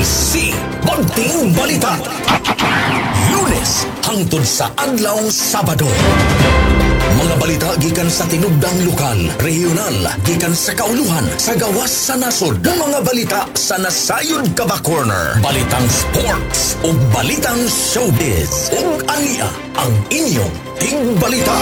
BBC Bagting Balita. Lunes hangtod sa adlawng Sabado. Mga balita gikan sa tinubdang lokal, regional, gikan sa kauluhan, sa gawas sa nasod. Mga balita sa nasayod ka ba corner. Balitang sports o balitang showbiz. Ug ania ang inyong ting balita.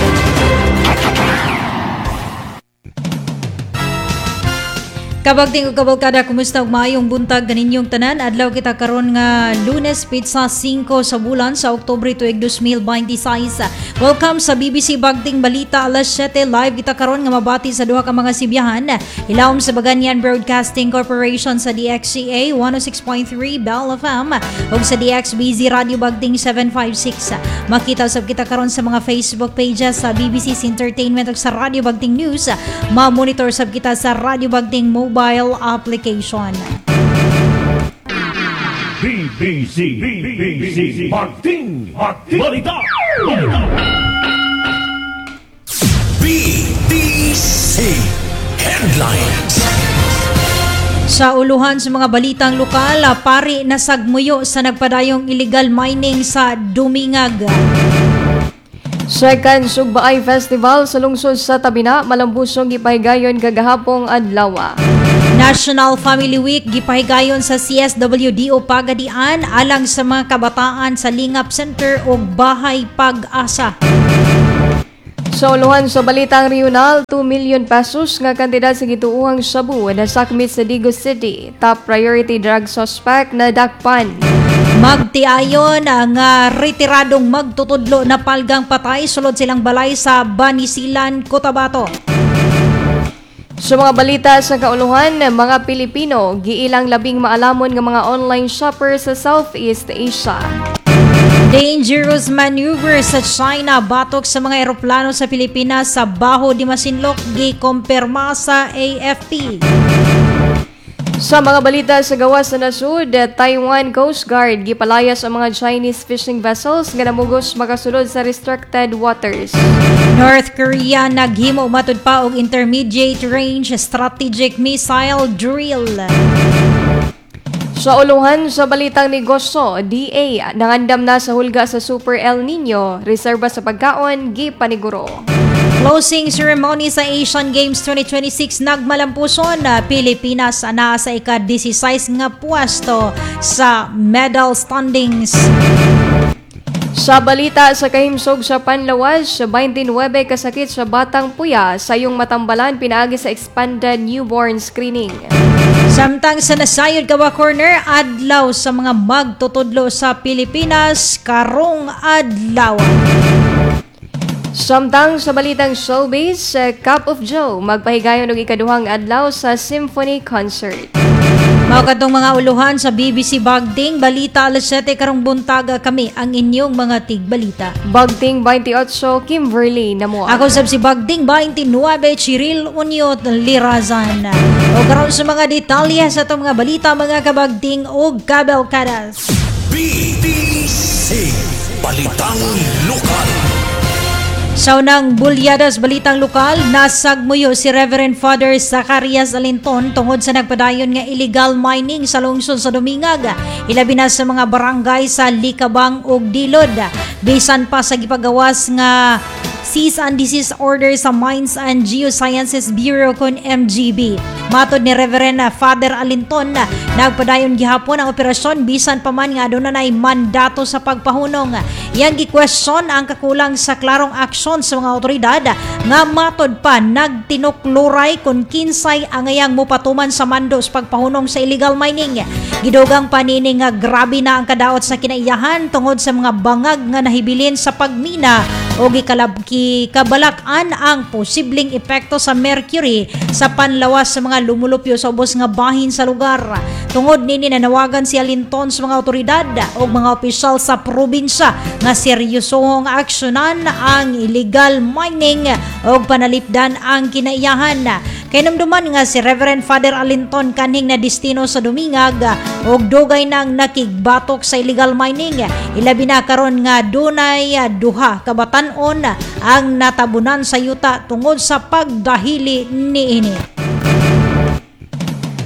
Kabagting ug kabalkada, kumusta ug maayong buntag kaninyong tanan. Adlaw kita karon nga Lunes, pitsa 5 sa bulan sa Oktubre tuig 2026. Welcome sa BBC Bagting Balita, alas 7 live kita karon nga mabati sa duha ka mga sibiyahan. Ilawom sa Baganyan Broadcasting Corporation sa DXCA 106.3 Bell FM ug sa DXBZ Radio Bagting 756. Makita usab kita karon sa mga Facebook pages sa BBC's Entertainment ug sa Radio Bagting News. Ma-monitor sab kita sa Radio Bagting mobile application. BBC Bagting Balita. BBC Headlines. Sa uluhan sa mga balitang lokal, pari na sagmuyo sa nagpadayong illegal mining sa Dumingag. Second Sugbaay Festival sa lungsod sa Tabina, malambusong gipahigayon kagahapong adlaw. National Family Week gipahigayon sa CSWDO Pagadian alang sa mga kabataan sa Lingap Center ug Bahay Pag-asa. Sa uluhan sa balitang regional, 2 million pesos nga kantidad sa gituuhang sabu na sakmit sa Digo City. Top priority drug suspect na dakpan. Magtiayon ang retiradong magtutudlo na palgang patay sulod silang balay sa Banisilan, Cotabato. Sa mga balita sa kauluhan, mga Pilipino giilang labing maalamon nga mga online shopper sa Southeast Asia. Dangerous maneuver sa China batok sa mga eroplano sa Pilipinas sa Baho di Masinloc gikumpirma sa AFP. Sa mga balita sa gawas sa nasud, Taiwan Coast Guard gipalayas ang mga Chinese fishing vessels nga namugos makasulod sa restricted waters. North Korea naghimo matud pa og intermediate range strategic missile drill. Sa uluhan sa balitang negosyo, DA nangandam na sa hulga sa Super El Nino, reserba sa pagkaon gipaniguro. Closing ceremony sa Asian Games 2026 nagmalampuson na Pilipinas ana sa ika-16 nga pwesto sa medal standings. Sa balita sa kahimsog sa Panlawas, 29 kasakit sa Batang Puya sayong matambalan pinaagi sa expanded newborn screening. Samtang sa nasayod kawa corner, adlaw sa mga magtutudlo sa Pilipinas karong adlaw. Samtang sa balitang showbiz, Cup of Joe magpahigayon og ikaduhang adlaw sa symphony concert. Mao kadtong mga uluhan sa BBC Bagting Balita, alas 7 karong buntaga kami ang inyong mga tigbalita. Bagting 28, Kimberly Namo. Ako sab si Bagting 29, Chiril Uniot Lirazan. O karon sa mga detalye sa itong mga balita, mga kabagting o kabelkadas. BBC Balitang Lokal. Sa unang bulyadas balitang lokal, nasagmuyo si Reverend Father Zacarias Alinton tungod sa nagpadayon nga illegal mining sa lungsod sa Dumingag, ilabi na sa mga barangay sa Likabang ug Dilod. Bisan pa sa gipagawas nga cease and desist order sa Mines and Geosciences Bureau kon MGB. Matod ni Reverend Father Alinton, nagpadayon gihapon ang operasyon bisan pa man nga adunay mandato sa pagpahunong. Yang gi-question ang kakulang sa klarong aksyon sa mga otoridad nga matod pa nagtinukluray kung kinsay angayang mopatuman sa mando sa pagpahunong sa illegal mining. Gidugang panini nga grabe na ang kadaot sa kinaiyahan tungod sa mga bangag nga nahibilin sa pagmina o gikabalakan ang posibleng epekto sa mercury sa panlawas sa mga lumulupyo sa ubos nga bahin sa lugar. Tungod nini nanawagan si Alinton sa mga otoridad o mga opisyal sa probinsya nga seryosohong aksyonan ang illegal mining o panalipdan ang kinaiyahan. Kinumduman nga si Reverend Father Alinton kaning na destino sa Dumingag og dugay nang nakigbatok sa illegal mining. Ilabi na karon nga dunay duha ka batan-on ang natabunan sa yuta tungod sa pagdahili niini.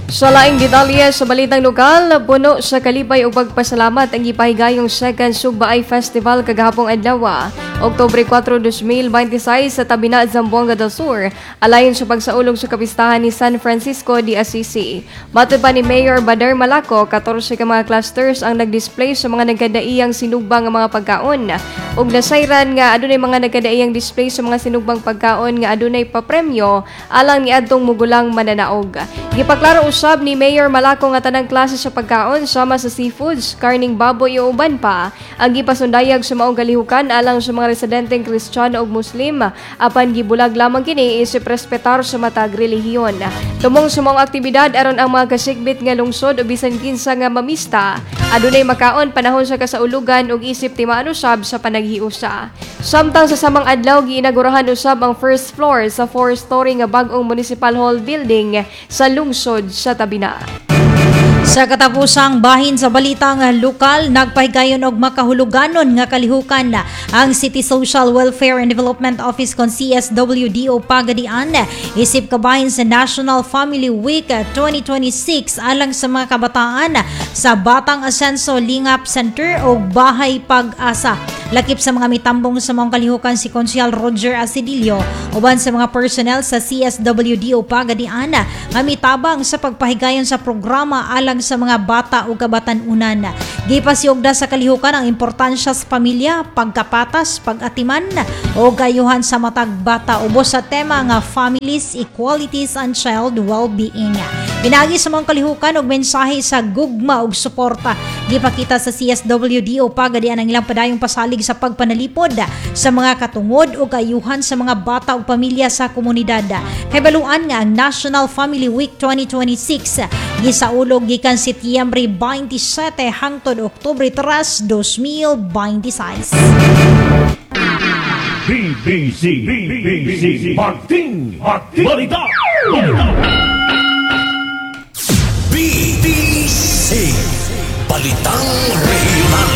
Sa laing detalye sa balitang lokal, puno sa kalipay o pagpasalamat ang ipahigayong Second Sugbaay Festival kagahapong adlaw, Oktubre 4, 2026 sa Tabina, Zamboanga del Sur, alayon sa pagsaulog sa kapistahan ni San Francisco de Assisi. Matod pa ni Mayor Badar Malaco, 14 ka mga clusters ang nag-display sa mga nagkadaiyang sinugbang nga mga pagkaon. Ug nasayran nga adunay mga nagkadaiyang display sa mga sinugbang pagkaon nga adunay papremyo alang ni adtong mugulang mananaog. Gipaklaro usab ni Mayor Malaco nga tanang klase sa pagkaon sama sa seafoods, karning baboy o uban pa ang gipasundayag sa maong kalihukan alang sa mga residenteng Kristiyano ug Muslim apan gibulag lamang kini isip respetar sa matag relihiyon. Tumong sa maong aktibidad aron ang mga kasigbit nga lungsod o bisan kinsa nga mamista adunay makaon panahon sa kasaulugan ug isip timaan usab sa panaghiusa. Samtang sa samang adlaw giinagurahan usab ang first floor sa 4-story nga bag-ong municipal hall building sa lungsod sa Tabina. Sa katapusang bahin sa balitang lokal, nagpahigayon og makahuluganon nga kalihukan ang City Social Welfare and Development Office kon CSWDO Pagadian isip kabahin sa National Family Week 2026 alang sa mga kabataan sa Batang Asenso Lingap Center o Bahay Pag-asa. Lakip sa mga mitambong sa mga kalihukan si Konsyal Roger Asidilio uban sa mga personnel sa CSWDO Pagadian nga mitabang sa pagpahigayon sa programa alang sa mga bata o kabatan-unan. Gipasiugda sa kalihukan ang importansya sa pamilya, pagkapatas, pag-atiman o gayuhan sa matag bata ubos sa tema nga Families, Equalities and Child Well-being. Pinagi sa mga kalihukan og mensahe sa gugma ug suporta. Gipakita sa CSWDO Pagadian ang ilang padayong pasalig sa pagpanalipod sa mga katungod o gayuhan sa mga bata o pamilya sa komunidad. Hibaluan nga ang National Family Week 2026 gisaulog gikan Setyembre 27 hangtod Oktubre 3, 2026. BBC Martin Balita. BBC Balitang Regional.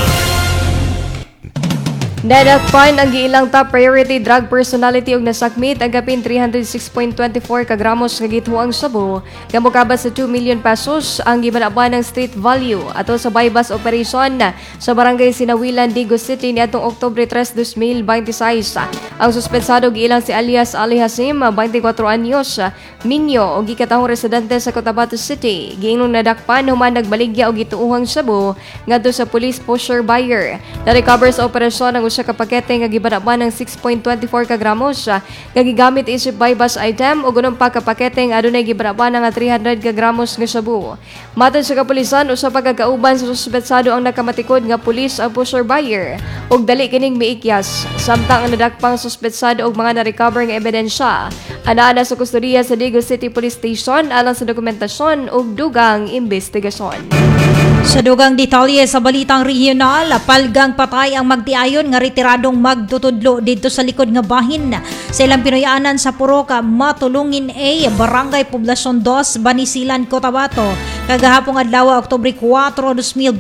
Nadakpan ang giilang top priority drug personality og nasakmit ang gapin 306.24 ka gramos nga githuang sabu nga mokabat sa 2 million pesos ang gibanaban ng street value ato sa bypass operation sa barangay Sinawilan, Digos City niadtong Oktubre 3, 2026. Ang suspensado giilang si alias Ali Hasim, 24 anyos, minyo og gikatahong residente sa Cotabato City. Giingong nadakpan human nagbaligya og gituuhang sabu ngadto sa police pusher buyer. Na-recover sa operasyon ang usa ka pakete nga gibanaban ng 6.24 ka gramos nga gigamit isip bypass item ug unom pa ka pakete nga adunay gibanaban nga 300 ka gramos nga sabu. Matod sa kapulisan, usa pa kagauban sa suspensado ang nakamatikod nga pulis ang pusher buyer ug dali kining miikyas. Samtang ang nadakpang suspensado og mga na-recover nga ebidensya anaa sa kustodiya sa Digos City Police Station alang sa dokumentasyon ug dugang investigasyon. Sa dugang detalye sa balitang regional, palgang patay ang magtiayon nga retiradong magtutudlo dito sa likod nga bahin sa ilang Pinoyanan sa Puroka, Matulungin A, Barangay Poblasyon 2, Banisilan, Cotabato. Kagahapong adlaw, Oktubre 4,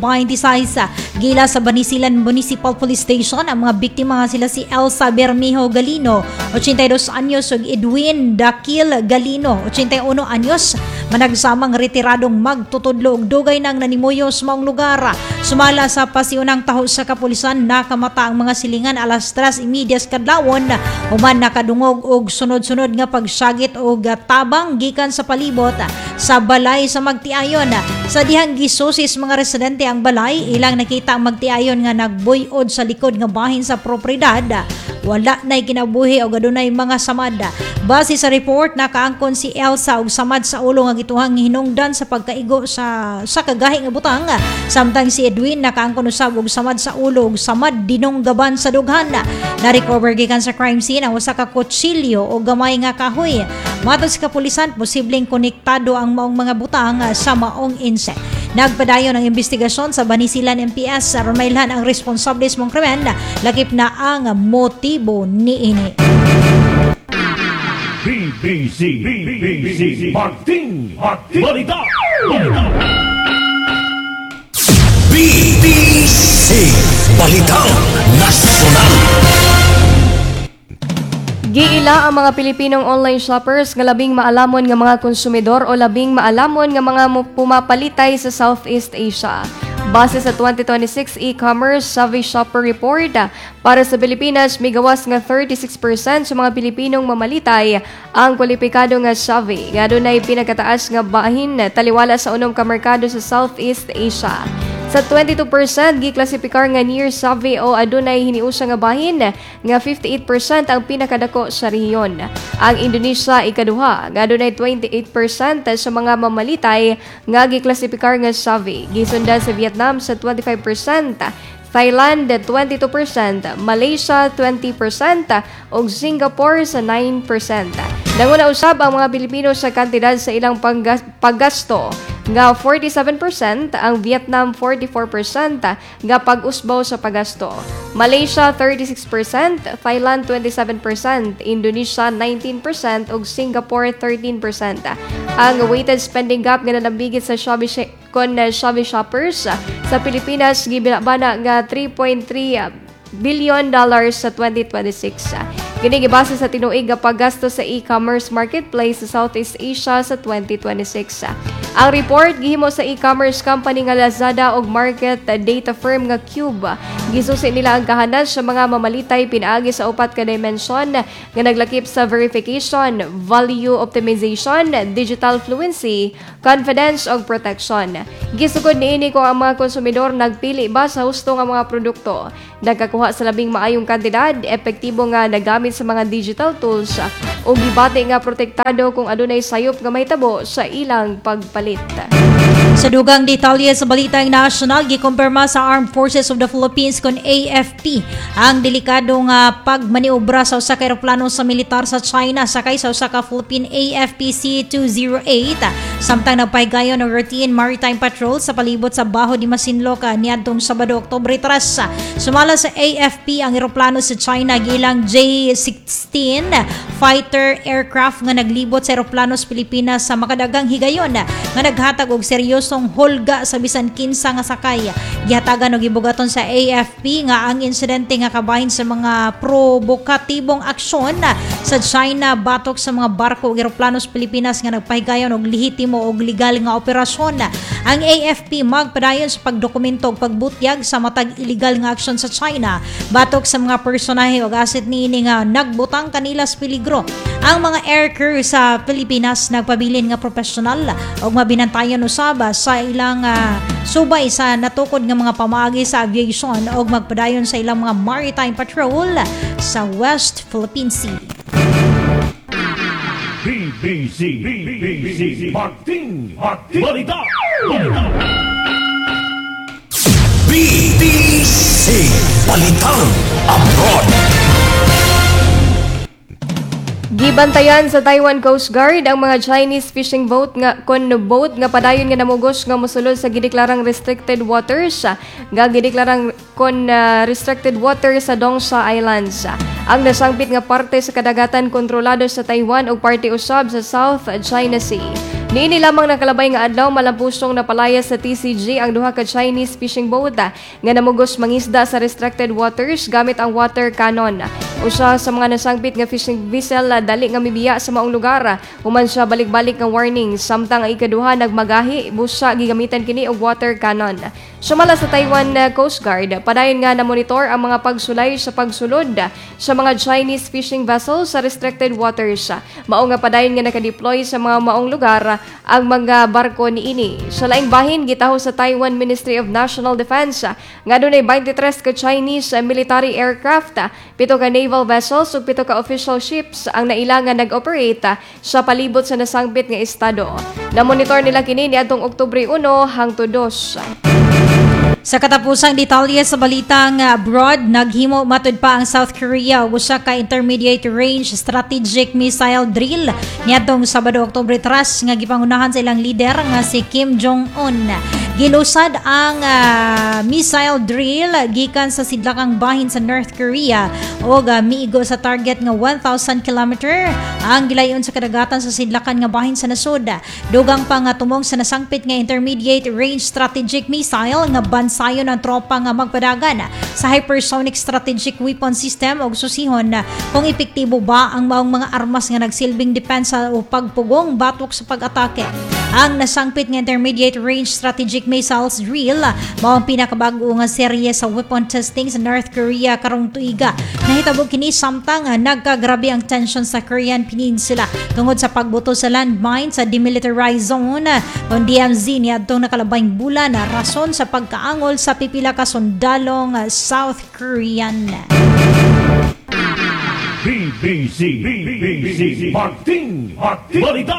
2026, gila sa Banisilan Municipal Police Station ang mga biktima nga sila si Elsa Bermejo Galino, 82 anyos, ug Edwin Dakil Galino, 81 anyos, managsamang retiradong magtutudlo ug dugay nang nanimuyo sa maong lugar. Sumala sa pasiunang taho sa kapulisan, nakamata ang mga silingan alas 3:30 kadlawon, human nakadungog og sunod-sunod nga pagsagit og tabang gikan sa palibot sa balay sa magtiayon. Sa dihang gisusis mga residente ang balay, ilang nakita ang magtiayon nga nagbuyod sa likod nga bahin sa propriedad. Wala na'y kinabuhi o adunay mga samad. Base sa report, nakaangkon si Elsa og samad sa ulo nga gituhang hinungdan sa pagkaigo sa kagahi nga butang. Samtang si Edwin nakaangkon usab og samad sa ulo ug samad dinunggaban sa dughan. Na-recover gikan sa crime scene ang usa ka kutsilyo o gamay nga kahoy. Matod sa kapulisan, posibleng konektado ang maong mga butang sa maong insect. Nagpadayon ang investigasyon sa Banisilan MPS aron mailhan ang responsable sa mga krimen, lakip na ang motibo niini. BBC Martin Balita. BBC Balitang Nasional. Giila ang mga Pilipinong online shoppers nga labing maalamon nga mga konsumidor o labing maalamon nga mga pumapalitay sa Southeast Asia. Base sa 2026 e-commerce Savvy Shopper Report, para sa Pilipinas, may gawas nga 36% sa mga Pilipinong mamalitay ang kwalipikado nga savvy. Nga doon ay pinagkataas nga bahin taliwala sa unom ka merkado sa Southeast Asia. Sa 22%, giklasipikar nga near savvy o adunay hiniusa nga bahin nga 58% ang pinakadako sa rehiyon. Ang Indonesia ikaduha, nga adunay 28% sa mga mamalitay nga giklasipikar nga savvy. Gisundan sa Vietnam sa 25%, Thailand 22%, Malaysia 20% ug Singapore sa 9%. Nanguna usab ang mga Pilipino sa kantidad sa ilang paggasto nga 47%, ang Vietnam 44% nga pag-usbaw sa paggasto. Malaysia 36%, Thailand 27%, Indonesia 19% ug Singapore 13%. Ang weighted spending gap nga nalambigit sa Shopee shoppers sa Pilipinas gibinabana nga $3.3 billion sa 2026. Kini gibase sa tinuig nga paggasto sa e-commerce marketplace sa Southeast Asia sa 2026. Ang report gihimo sa e-commerce company nga Lazada ug market data firm nga Cube. Gisusi nila ang kahanas sa mga mamalitay pinaagi sa upat ka dimension nga naglakip sa verification, value optimization, digital fluency, confidence ug protection. Gisugod niini kung ang mga konsumidor nagpili ba sa husto nga mga produkto, nagkakuha sa labing maayong kantidad, epektibo nga nagamit sa mga digital tools ug gibati nga protektado kung adunay sayop nga mahitabo sa ilang pagpalit. Sa dugang detalye sa balitang nasyonal, gikumpirma sa Armed Forces of the Philippines kon AFP ang delikadong pagmaniobra sa usa ka eroplano sa militar sa China sakay sa usa ka Philippine AFP C-208 samtang nagpahigayon ng routine maritime patrol sa palibot sa Baho de Masinloc niadtong Sabado, Oktubre 3. Sumala sa AFP ang eroplano sa China gilang J-16 fighter aircraft nga naglibot sa eroplano sa Pilipinas sa makadagang higayon nga naghatag og seryosong hulga sa bisan kinsa nga sakay. Gihatagan og gibugaton sa AFP nga ang insidente nga kabahin sa mga provokatibong aksyon sa China batok sa mga barko ug eroplano sa Pilipinas nga nagpahigayon og lehitimo og legal nga operasyon. Ang AFP magpadayon sa pagdokumento ug pagbutyag sa matag illegal nga aksyon sa China batok sa mga personahe ug asset niini nga nagbutang kanila sa peligro. Ang mga air crew sa Pilipinas nagpabilin nga profesional ug mabinantayon usaba sa ilang subay sa natukod nga mga pamaagi sa aviation ug magpadayon sa ilang mga maritime patrol sa West Philippine Sea. BBC Hating Balita. BBC Balitang Abroad. Gibantayan sa Taiwan Coast Guard ang mga Chinese fishing boat nga padayon nga namugos nga mosulod sa gideklarang restricted waters restricted waters sa Dongsha Islands. Ang nasangpit nga parte sa kadagatan kontrolado sa Taiwan ug parte usab sa South China Sea. Niini lamang nakalabay nga adlaw malampusong napalaya sa TCG ang duha ka Chinese fishing boat nga namugos mangisda sa restricted waters gamit ang water cannon. Usa sa mga nasangpit nga fishing vessel dali nga mibiya sa maong lugar human siya balik-balik nga warning samtang ang ikaduha nagmagahi busa gigamitan kini og water cannon. Sumala sa Taiwan Coast Guard, padayon nga na monitor ang mga pagsulay sa pagsulod sa mga Chinese fishing vessels sa restricted waters. Mao nga padayon nga nakadeploy sa mga maong lugar ang mga barko niini. Sa laing bahin gitaho sa Taiwan Ministry of National Defense nga dunay 23 ka Chinese military aircraft, 7 ka naval vessels ug 7 ka official ships ang nailangan nag-operate sa palibot sa nasangpit nga estado. Na-monitor nila kini niadtong Oktubre 1 hangtod 2. Sa katapusang detalye sa balitang abroad, naghimo matud pa ang South Korea og usa ka intermediate range strategic missile drill niadtong Sabado, Oktubre 3 nga gipangunahan sa ilang leader nga si Kim Jong-un. Gilusad ang missile drill gikan sa sidlakang bahin sa North Korea og miigo sa target nga 1,000 km ang gilayon sa kadagatan sa sidlakan nga bahin sa nasud. Dugang pa nga tumong sa nasangpit nga intermediate range strategic missile nga bansayon ang tropa nga magpadagan sa hypersonic strategic weapon system o susihon kung epektibo ba ang maong mga armas nga nagsilbing depensa o pagpugong batok sa pag-atake. Ang nasangpit nga intermediate range strategic missiles drill mao ang pinakabago nga serye sa weapon testing sa North Korea karong tuiga. Nahitabo kini samtang nagkagrabe ang tension sa Korean Peninsula tungod sa pagbuto sa landmine sa demilitarized zone on DMZ niadtong nakalabayng bulan na rason sa pagkaangol sa pipila ka sundalong South Korean. BBC Magting Balita.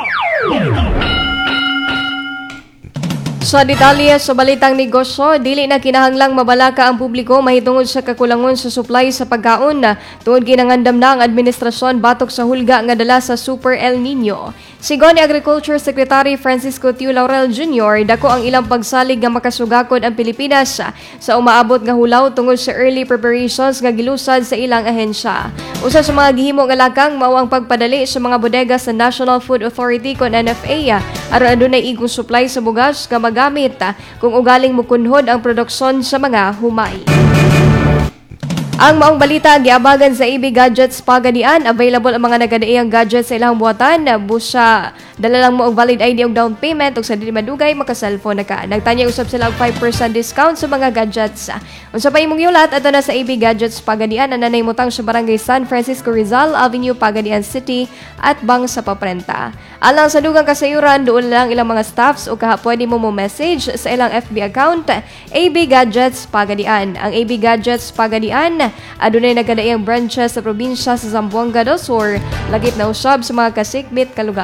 Sa detalye sa balitang negosyo, dili na kinahanglang mabalaka ang publiko mahitungod sa kakulangon sa supply sa pagkaon tungod ginangandam na ang administrasyon batok sa hulga nga dala sa Super El Nino. Sigon ni Agriculture Secretary Francisco Tiu Laurel Jr., dako ang ilang pagsalig nga makasugakod ang Pilipinas sa umaabot nga hulaw tungod sa early preparations nga gilusad sa ilang ahensya. Usa sa mga gihimo nga lakang mao ang pagpadali sa mga bodega sa National Food Authority kon NFA aron adunay igong supply sa bugas nga magamit kung ugaling mukunhod ang produksyon sa mga humay. Ang maong balita giabagan sa EB Gadgets Pagadian, available ang mga nagadaiyang gadgets sa ilang buhatan. Busa dala lang mo og valid ID og down payment ug sa dili madugay maka-cellphone na ka. Nagtanya usab sila og 5% discount sa mga gadgets. Unsa pa imong yulat adto na sa EB Gadgets Pagadian na nanahimutang sa Barangay San Francisco Rizal Avenue, Pagadian City at bang sa paprenta. Alang sa dugang kasayuran, doon lang ilang mga staffs o pwede mo message sa ilang FB account AB Gadgets Pagadian. Ang AB Gadgets Pagadian adunay nagkadaiyang branches sa probinsya sa Zamboanga do Sur, lagit na usab sa mga kasikbit kalugar.